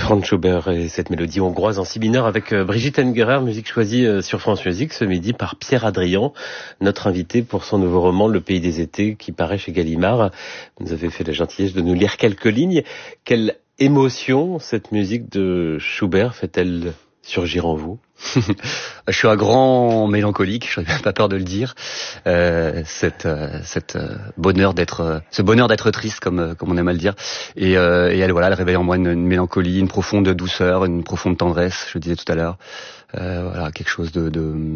Franz Schubert et cette mélodie hongroise en si mineur avec Brigitte Engerer, musique choisie sur France Musique ce midi par Pierre Adrian, notre invité pour son nouveau roman Le Pays des Étés qui paraît chez Gallimard. Vous nous avez fait la gentillesse de nous lire quelques lignes. Quelle émotion cette musique de Schubert fait-elle surgir en vous? Je suis un grand mélancolique, je n'ai même pas peur de le dire. Ce bonheur d'être triste, comme on aime à le dire. Et elle réveille en moi une mélancolie, une profonde douceur, une profonde tendresse. Je le disais tout à l'heure. Quelque chose de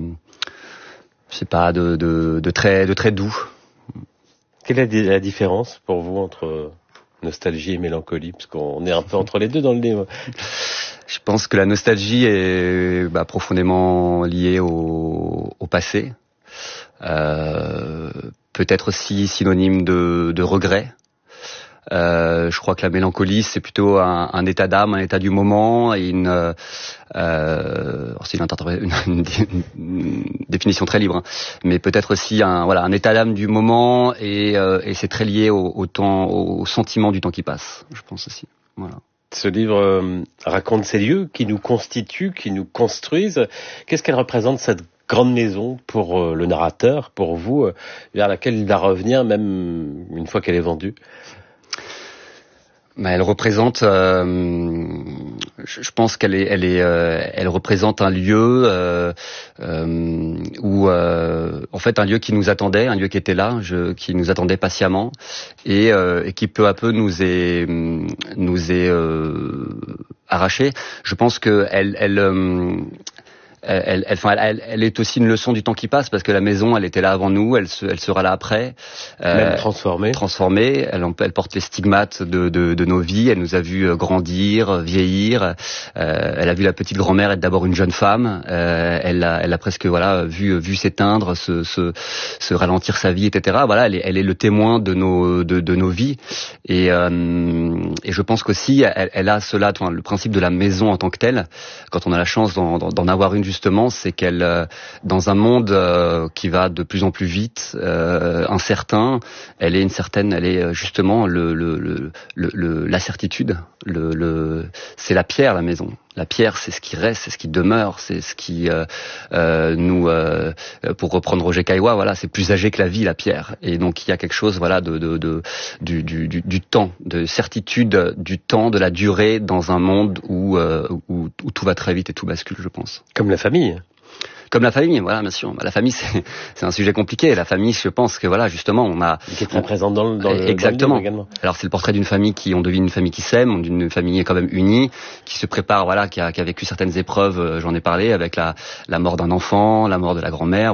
très doux. Quelle est la différence pour vous entre nostalgie et mélancolie, parce qu'on est un peu entre les deux dans le nez. Je pense que la nostalgie est profondément liée au passé, peut-être aussi synonyme de regret. Je crois que la mélancolie, c'est plutôt un état d'âme, un état du moment, et c'est une définition très libre, hein, mais peut-être aussi un état d'âme du moment, et c'est très lié au sentiment du temps qui passe, je pense aussi. Voilà. Ce livre raconte ces lieux qui nous constituent, qui nous construisent. Qu'est-ce qu'elle représente, cette grande maison, pour le narrateur, pour vous, vers laquelle il va revenir, même une fois qu'elle est vendue? Elle représente, je pense elle représente un lieu où, en fait, un lieu qui nous attendait, un lieu qui était là, qui nous attendait patiemment, et qui peu à peu nous est arraché. Je pense que elle est aussi une leçon du temps qui passe, parce que la maison, elle était là avant nous, elle sera là après. Même transformée. Elle porte les stigmates de nos vies. Elle nous a vu grandir, vieillir. Elle a vu la petite grand-mère être d'abord une jeune femme. Elle a presque vu s'éteindre, se ralentir sa vie, etc. Voilà, elle est le témoin de nos vies. Et je pense qu'aussi elle a cela, le principe de la maison en tant que telle. Quand on a la chance d'en avoir une, justement, c'est qu'elle, dans un monde qui va de plus en plus vite, incertain, elle est justement la certitude. C'est la pierre, la maison. La pierre, c'est ce qui reste, c'est ce qui demeure, c'est ce qui pour reprendre Roger Caillois, voilà, c'est plus âgé que la vie, la pierre. Et donc il y a quelque chose, du temps, de certitude du temps, de la durée, dans un monde où tout va très vite et tout bascule, je pense. Comme la famille. Comme la famille, voilà, bien sûr. La famille, c'est un sujet compliqué. La famille, je pense que justement, on a... Qui est très présente dans le exactement. livre également. Alors, c'est le portrait d'une famille on devine une famille qui s'aime, d'une famille quand même unie, qui se prépare, qui a vécu certaines épreuves, j'en ai parlé, avec la mort d'un enfant, la mort de la grand-mère.